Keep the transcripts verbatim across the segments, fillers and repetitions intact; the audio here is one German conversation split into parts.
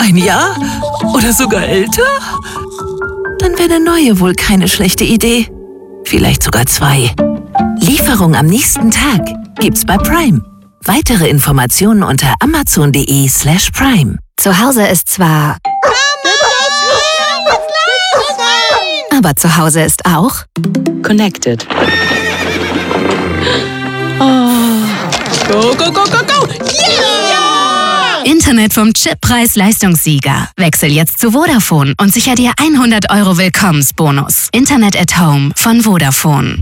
Ein Jahr? Oder sogar älter? Dann wäre eine neue wohl keine schlechte Idee. Vielleicht sogar zwei. Lieferung am nächsten Tag gibt's bei Prime. Weitere Informationen unter amazon.de slash prime. Zu Hause ist zwar... Aber zu Hause ist auch... Connected. Oh. Go, go, go, go, go! Yeah! Internet vom Chip-Preis-Leistungssieger. Wechsel jetzt zu Vodafone und sicher dir hundert Euro Willkommensbonus. Internet at Home von Vodafone.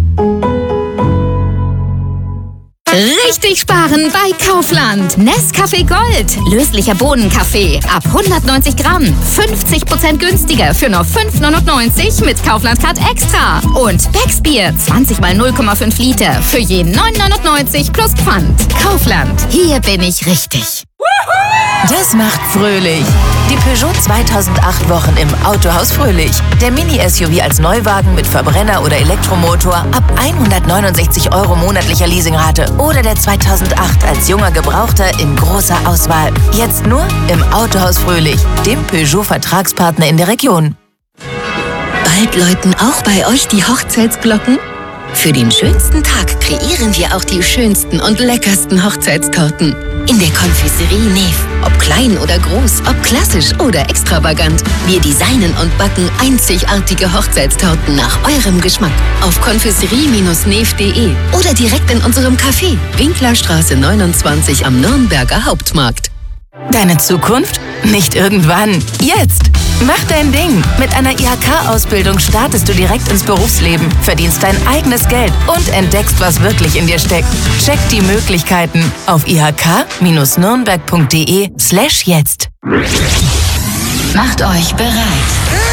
Richtig sparen bei Kaufland. Nescafé Gold. Löslicher Bohnenkaffee. Ab hundertneunzig Gramm. fünfzig Prozent günstiger für nur fünf neunundneunzig mit Kaufland-Card Extra. Und Becks Bier. zwanzig mal null Komma fünf Liter. Für je neun neunundneunzig plus Pfand. Kaufland. Hier bin ich richtig. Das macht fröhlich. Die Peugeot zweitausendacht Wochen im Autohaus Fröhlich. Der Mini-S U V als Neuwagen mit Verbrenner oder Elektromotor ab hundertneunundsechzig Euro monatlicher Leasingrate. Oder der zweitausendacht als junger Gebrauchter in großer Auswahl. Jetzt nur im Autohaus Fröhlich, dem Peugeot-Vertragspartner in der Region. Bald läuten auch bei euch die Hochzeitsglocken? Für den schönsten Tag kreieren wir auch die schönsten und leckersten Hochzeitstorten. In der Konfiserie Neve. Ob klein oder groß, ob klassisch oder extravagant. Wir designen und backen einzigartige Hochzeitstorten nach eurem Geschmack. Auf konfiserie Bindestrich neve Punkt de oder direkt in unserem Café. Winklerstraße neunundzwanzig am Nürnberger Hauptmarkt. Deine Zukunft? Nicht irgendwann. Jetzt! Mach dein Ding! Mit einer I H K-Ausbildung startest du direkt ins Berufsleben, verdienst dein eigenes Geld und entdeckst, was wirklich in dir steckt. Check die Möglichkeiten auf i h k Bindestrich nürnberg Punkt de slash jetzt. Macht euch bereit.